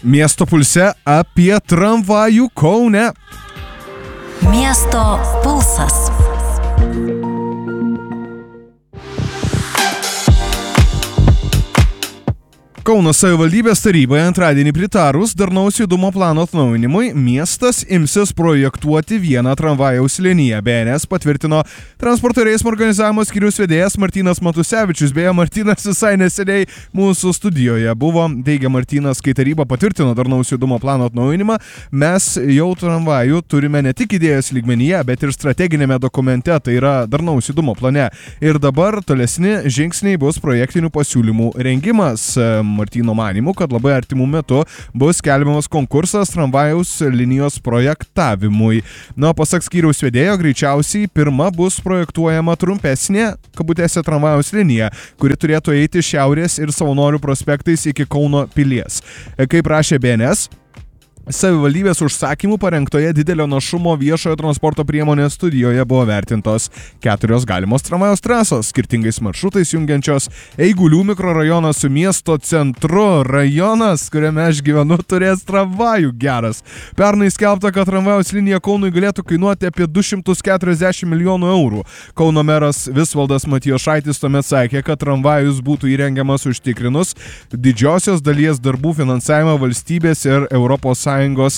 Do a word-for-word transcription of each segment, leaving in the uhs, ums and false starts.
Miesto pulse apie tramvajų Kaune. Miesto pulsas. Kauno savivaldybės taryboje antradienį pritarus darnaus judumo plano atnaujinimui, miestas imsis projektuoti vieną tramvajaus liniją. B N S patvirtino transporto ir eismo organizavimo skyriaus vedėjas Martynas Matusevičius. Beje, Martynas visai neseniai mūsų studijoje buvo. Teigia Martynas, kai taryba patvirtino darnaus judumo plano atnaujinimą, mes jau tramvajų turime ne tik idėjos lygmenyje, bet ir strateginėme dokumente, tai yra darnaus judumo plane. Ir dabar tolesni žingsniai bus projektinių pasiūlymų rengimas. Martyno manimu, kad labai artimų metu bus skelbiamas konkursas tramvajaus linijos projektavimui. Na, pasak skyriaus vedėjo, greičiausiai pirma bus projektuojama trumpesnė, kabutėse, tramvajaus linija, kuri turėtų eiti Šiaurės ir Savanorių prospektais iki Kauno pilies. Kaip rašė B N S, savivaldybės užsakymų parengtoje didelio našumo viešojo transporto priemonės studijoje buvo vertintos keturios galimos tramvajaus trasos, skirtingais maršrutais jungiančios Eigulių mikrorajoną su miesto centru. Rajonas, kuriame aš gyvenu, turės tramvajų geras. Pernai skelbta, kad tramvajaus linija Kaunui galėtų kainuoti apie du šimtus keturiasdešimt milijonų eurų. Kauno meras Visvaldas Matijošaitis tuomet sakė, kad tramvajus būtų įrengiamas užtikrinus didžiosios dalies darbų finansavimą valstybės ir Europos Sąjungos Sąjungos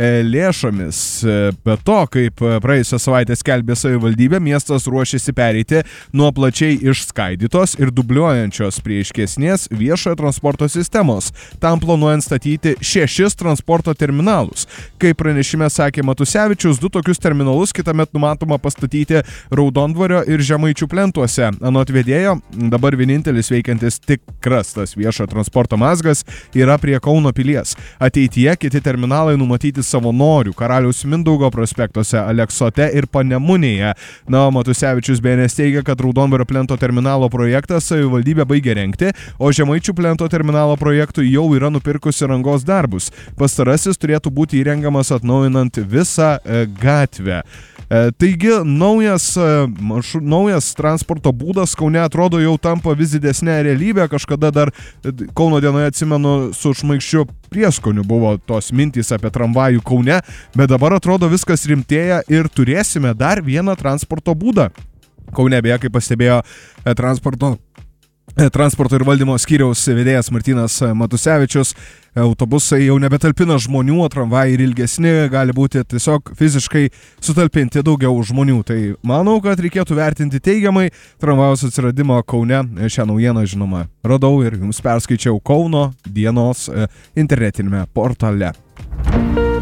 lėšomis. Be to, kaip praėjusią savaitę skelbė savivaldybė, miestas ruošiasi pereiti nuo plačiai išskaidytos ir dubliuojančios prie aiškesnės viešojo transporto sistemos, tam planuojant statyti šešis transporto terminalus. Kaip pranešime sakė Matusevičius, du tokius terminalus kitąmet numatoma pastatyti Raudondvario ir Žemaičių plentuose. Anot vedėjo, dabar vienintelis veikiantis tikras tas viešojo transporto mazgas yra prie Kauno pilies. Ateityje kiti terminalai Terminalai numatyti Savanorių, Karaliaus Mindaugo prospektuose, Aleksote ir Panemunėje. Na, Matusevičius B N S teigia, kad Raudondvario plento terminalo projektą savivaldybė baigė rengti, o Žemaičių plento terminalo projektui jau yra nupirkusi rangos darbus. Pastarasis turėtų būti įrengiamas atnaujinant visą e, gatvę. E, taigi, naujas, e, maršu, naujas transporto būdas Kaune atrodo jau tampa vis didesnė realybė. Kažkada dar e, Kauno dienoje, atsimenu, su šmaikščiu prieskoniu buvo tos mintys apie tramvajų Kaune, bet dabar atrodo viskas rimtėja ir turėsime dar vieną transporto būdą. Kaune, beje, kaip pastebėjo transporto, transporto ir valdymo skyriaus vedėjas Martynas Matusevičius, autobusai jau nebetalpina žmonių, o tramvajai ir ilgesni gali būti tiesiog fiziškai sutalpinti daugiau žmonių. Tai manau, kad reikėtų vertinti teigiamai tramvajaus atsiradimo Kaune. Šią naujieną, žinoma, radau ir jums perskaičiau Kauno dienos internetinėme portale.